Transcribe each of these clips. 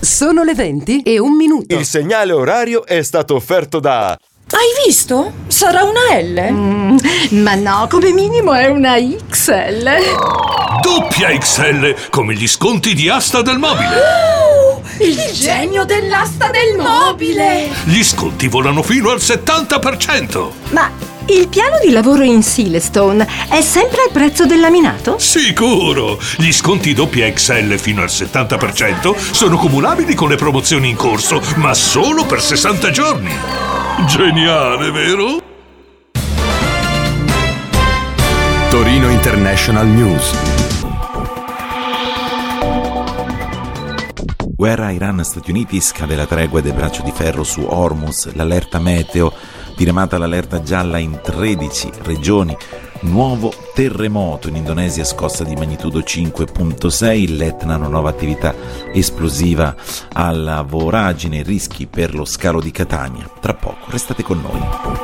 Sono le 20:01. Il segnale orario è stato offerto da... Hai visto? Sarà una L. Ma no, come minimo è una XL. Doppia XL, come gli sconti di Asta del Mobile. Il genio dell'asta del mobile. Gli sconti volano fino al 70%. Ma il piano di lavoro in Silestone è sempre al prezzo del laminato? Sicuro! Gli sconti doppia XL fino al 70% sono cumulabili con le promozioni in corso, ma solo per 60 giorni. Geniale, vero? Torino International News. Guerra Iran-Stati Uniti, scade la tregua del braccio di ferro su Hormuz, l'allerta meteo, diramata l'allerta gialla in 13 regioni, nuovo terremoto in Indonesia, scossa di magnitudo 5.6, l'Etna, una nuova attività esplosiva alla voragine, rischi per lo scalo di Catania. Tra poco, restate con noi.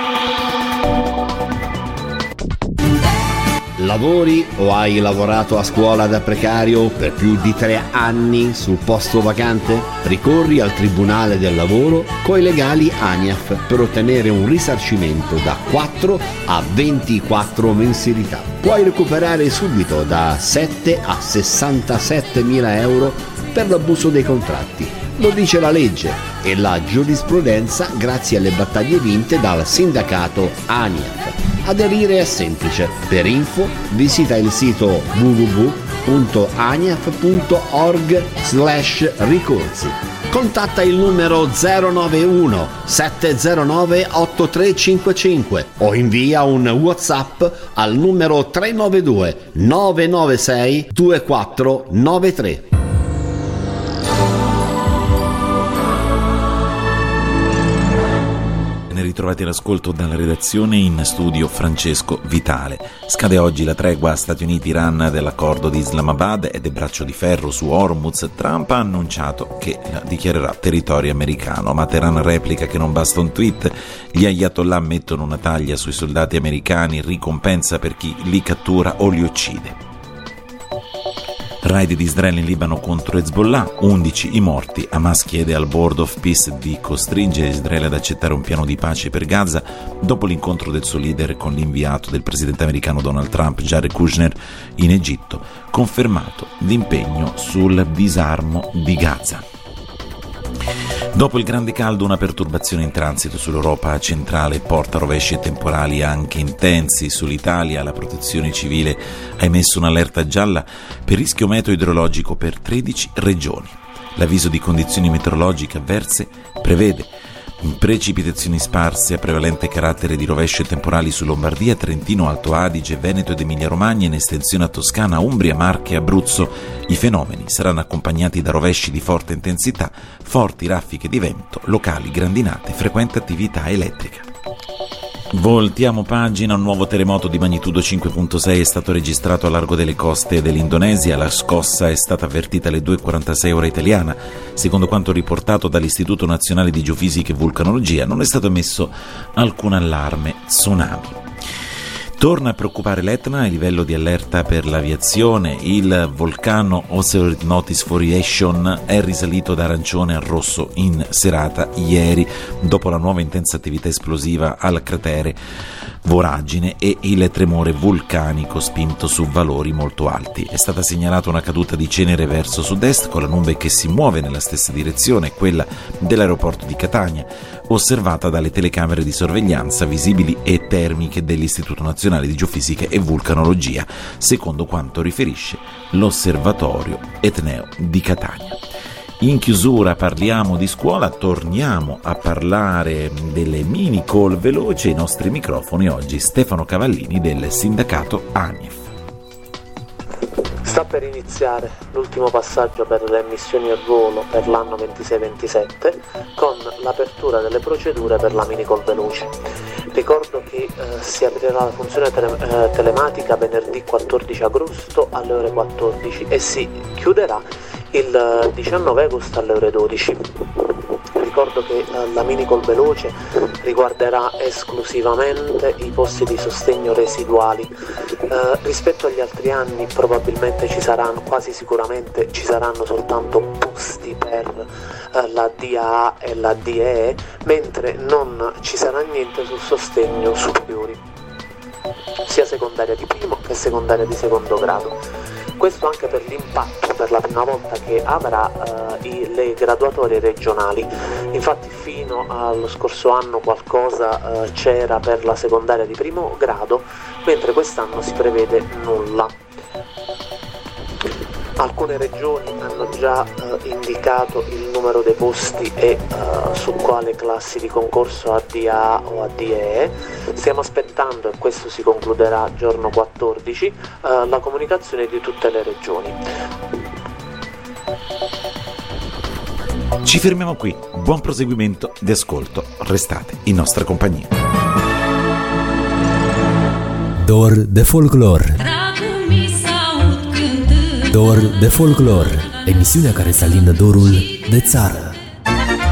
Lavori o hai lavorato a scuola da precario per più di 3 anni sul posto vacante? Ricorri al Tribunale del Lavoro coi legali ANIAF per ottenere un risarcimento da 4 a 24 mensilità. Puoi recuperare subito da 7 a 67 mila euro per l'abuso dei contratti. Lo dice la legge e la giurisprudenza grazie alle battaglie vinte dal sindacato ANIAF. Aderire è semplice. Per info visita il sito www.aniaf.org/ricorsi. Contatta il numero 091 709 8355 o invia un WhatsApp al numero 392 996 2493. Ritrovati all'ascolto dalla redazione, in studio Francesco Vitale. Scade oggi la tregua Stati Uniti-Iran dell'accordo di Islamabad ed è braccio di ferro su Hormuz. Trump ha annunciato che dichiarerà territorio americano, ma Teheran replica che non basta un tweet. Gli ayatollah mettono una taglia sui soldati americani, ricompensa per chi li cattura o li uccide. Raid di Israele in Libano contro Hezbollah, 11 i morti. Hamas chiede al Board of Peace di costringere Israele ad accettare un piano di pace per Gaza dopo l'incontro del suo leader con l'inviato del presidente americano Donald Trump, Jared Kushner, in Egitto, confermato l'impegno sul disarmo di Gaza. Dopo il grande caldo, una perturbazione in transito sull'Europa centrale porta rovesci e temporali anche intensi. Sull'Italia la Protezione Civile ha emesso un'allerta gialla per rischio meteo idrologico per 13 regioni. L'avviso di condizioni meteorologiche avverse prevede precipitazioni sparse a prevalente carattere di rovesci e temporali su Lombardia, Trentino, Alto Adige, Veneto ed Emilia-Romagna, in estensione a Toscana, Umbria, Marche e Abruzzo. I fenomeni saranno accompagnati da rovesci di forte intensità, forti raffiche di vento, locali grandinate, frequente attività elettrica. Voltiamo pagina. Un nuovo terremoto di magnitudo 5.6 è stato registrato a largo delle coste dell'Indonesia. La scossa è stata avvertita alle 2:46 ora italiana. Secondo quanto riportato dall'Istituto Nazionale di Geofisica e Vulcanologia, non è stato emesso alcun allarme tsunami. Torna a preoccupare l'Etna a livello di allerta per l'aviazione. Il vulcano Oceanic Notice Foliation è risalito da arancione a rosso in serata ieri, dopo la nuova intensa attività esplosiva al cratere voragine e il tremore vulcanico spinto su valori molto alti. È stata segnalata una caduta di cenere verso sud-est, con la nube che si muove nella stessa direzione, quella dell'aeroporto di Catania, osservata dalle telecamere di sorveglianza visibili e termiche dell'Istituto Nazionale di Geofisica e Vulcanologia, secondo quanto riferisce l'Osservatorio Etneo di Catania. In chiusura parliamo di scuola, torniamo a parlare delle mini call veloci. Ai nostri microfoni oggi Stefano Cavallini del sindacato ANIAF. Sta per iniziare l'ultimo passaggio per le ammissioni al ruolo per l'anno 26-27 con l'apertura delle procedure per la mini call veloce. Ricordo che si aprirà la funzione telematica venerdì 14 agosto alle ore 14 e si chiuderà il 19 agosto alle ore 12. ricordo che la mini col veloce riguarderà esclusivamente i posti di sostegno residuali. Rispetto agli altri anni probabilmente quasi sicuramente ci saranno soltanto posti per la DAA e la DEE, mentre non ci sarà niente sul sostegno superiori, sia secondaria di primo che secondaria di secondo grado. Questo anche per l'impatto per la prima volta che avrà le graduatorie regionali. Infatti fino allo scorso anno qualcosa c'era per la secondaria di primo grado, mentre quest'anno si prevede nulla. Alcune regioni hanno già indicato il numero dei posti e su quale classi di concorso ADA o ADE. Stiamo aspettando, e questo si concluderà giorno 14, la comunicazione di tutte le regioni. Ci fermiamo qui, buon proseguimento di ascolto, restate in nostra compagnia. Dor de folclor. Dor de folclor, emisiunea care să alindă dorul de țară.